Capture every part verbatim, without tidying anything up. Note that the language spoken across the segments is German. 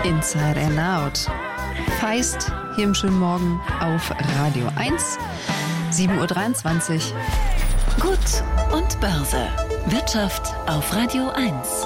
Inside and Out. Feist hier im schönen Morgen auf Radio eins, sieben Uhr dreiundzwanzig. Gut und Börse. Wirtschaft auf Radio eins.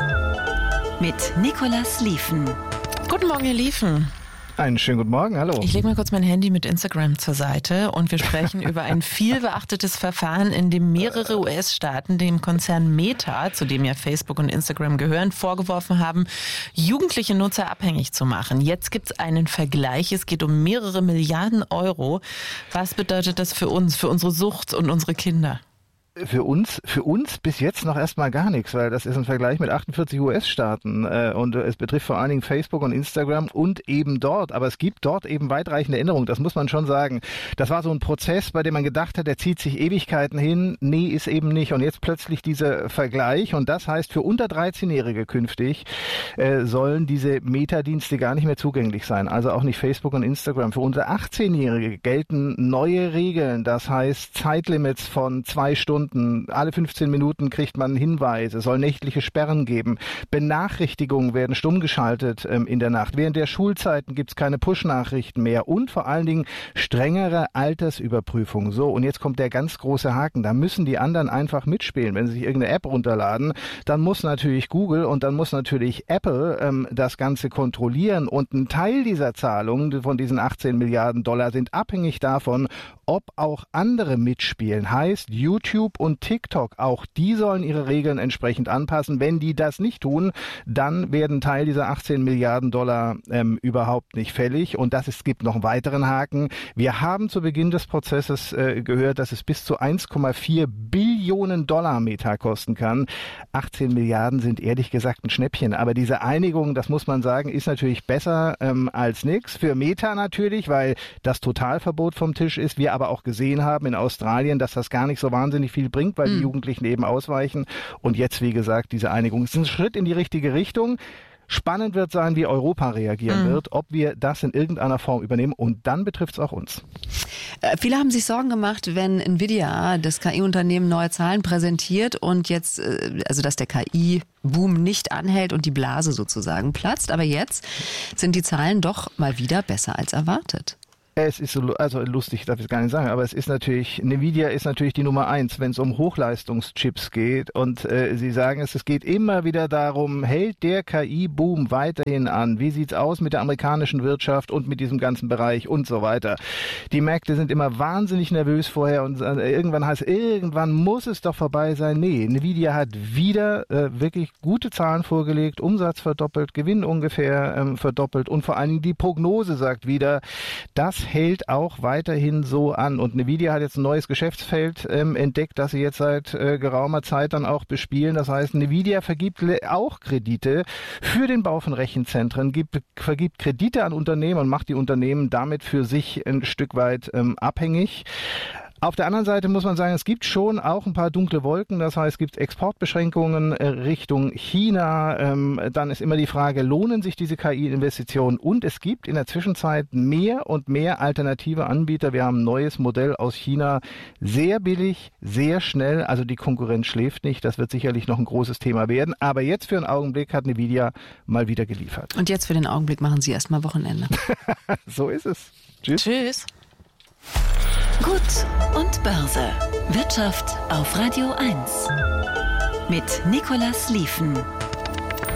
Mit Nicolas Liefen. Guten Morgen, Herr Liefen. Einen schönen guten Morgen, hallo. Ich lege mal kurz mein Handy mit Instagram zur Seite und wir sprechen über ein viel beachtetes Verfahren, in dem mehrere U S-Staaten dem Konzern Meta, zu dem ja Facebook und Instagram gehören, vorgeworfen haben, jugendliche Nutzer abhängig zu machen. Jetzt gibt es einen Vergleich, es geht um mehrere Milliarden Euro. Was bedeutet das für uns, für unsere Sucht und unsere Kinder? Für uns, für uns bis jetzt noch erstmal gar nichts, weil das ist ein Vergleich mit achtundvierzig U S-Staaten äh, und es betrifft vor allen Dingen Facebook und Instagram und eben dort. Aber es gibt dort eben weitreichende Änderungen, das muss man schon sagen. Das war so ein Prozess, bei dem man gedacht hat, der zieht sich Ewigkeiten hin. Nee, ist eben nicht. Und jetzt plötzlich dieser Vergleich und das heißt, für unter dreizehnjährige künftig äh, sollen diese Meta-Dienste gar nicht mehr zugänglich sein. Also auch nicht Facebook und Instagram. Für unter achtzehnjährige gelten neue Regeln. Das heißt Zeitlimits von zwei Stunden. Alle fünfzehn Minuten kriegt man Hinweise, soll nächtliche Sperren geben. Benachrichtigungen werden stumm geschaltet ähm, in der Nacht. Während der Schulzeiten gibt es keine Push-Nachrichten mehr und vor allen Dingen strengere Altersüberprüfung. So, und jetzt kommt der ganz große Haken. Da müssen die anderen einfach mitspielen. Wenn sie sich irgendeine App runterladen, dann muss natürlich Google und dann muss natürlich Apple ähm, das Ganze kontrollieren. Und ein Teil dieser Zahlungen von diesen achtzehn Milliarden Dollar sind abhängig davon, ob auch andere mitspielen. Heißt, YouTube und TikTok, auch die sollen ihre Regeln entsprechend anpassen. Wenn die das nicht tun, dann werden Teil dieser achtzehn Milliarden Dollar ähm, überhaupt nicht fällig. Und das ist, gibt noch einen weiteren Haken. Wir haben zu Beginn des Prozesses äh, gehört, dass es bis zu eins Komma vier Billionen Dollar Meta kosten kann. achtzehn Milliarden sind ehrlich gesagt ein Schnäppchen. Aber diese Einigung, das muss man sagen, ist natürlich besser ähm, als nichts. Für Meta natürlich, weil das Totalverbot vom Tisch ist. Wir aber auch gesehen haben in Australien, dass das gar nicht so wahnsinnig viel bringt, weil die Jugendlichen eben ausweichen. Und jetzt, wie gesagt, diese Einigung ist ein Schritt in die richtige Richtung. Spannend wird sein, wie Europa reagieren mhm. wird, ob wir das in irgendeiner Form übernehmen. Und dann betrifft es auch uns. Äh, viele haben sich Sorgen gemacht, wenn Nvidia, das K I-Unternehmen, neue Zahlen präsentiert und jetzt, äh, also dass der K I-Boom nicht anhält und die Blase sozusagen platzt. Aber jetzt sind die Zahlen doch mal wieder besser als erwartet. Es ist so, also lustig, darf ich es gar nicht sagen, aber es ist natürlich, Nvidia ist natürlich die Nummer eins, wenn es um Hochleistungschips geht. Und äh, Sie sagen es, es geht immer wieder darum, hält der K I-Boom weiterhin an? Wie sieht's aus mit der amerikanischen Wirtschaft und mit diesem ganzen Bereich und so weiter? Die Märkte sind immer wahnsinnig nervös vorher und äh, irgendwann heißt, irgendwann muss es doch vorbei sein. Nee, Nvidia hat wieder äh, wirklich gute Zahlen vorgelegt, Umsatz verdoppelt, Gewinn ungefähr ähm, verdoppelt und vor allen Dingen die Prognose sagt wieder, das hält auch weiterhin so an. Und Nvidia hat jetzt ein neues Geschäftsfeld ähm, entdeckt, das sie jetzt seit äh, geraumer Zeit dann auch bespielen. Das heißt, Nvidia vergibt auch Kredite für den Bau von Rechenzentren, gibt, vergibt Kredite an Unternehmen und macht die Unternehmen damit für sich ein Stück weit ähm, abhängig. Auf der anderen Seite muss man sagen, es gibt schon auch ein paar dunkle Wolken. Das heißt, es gibt Exportbeschränkungen Richtung China. Ähm, dann ist immer die Frage, lohnen sich diese K I-Investitionen? Und es gibt in der Zwischenzeit mehr und mehr alternative Anbieter. Wir haben ein neues Modell aus China. Sehr billig, sehr schnell. Also die Konkurrenz schläft nicht. Das wird sicherlich noch ein großes Thema werden. Aber jetzt für einen Augenblick hat Nvidia mal wieder geliefert. Und jetzt für den Augenblick machen Sie erstmal Wochenende. So ist es. Tschüss. Tschüss. Gut und Börse. Wirtschaft auf Radio eins. Mit Nicolas Liefen.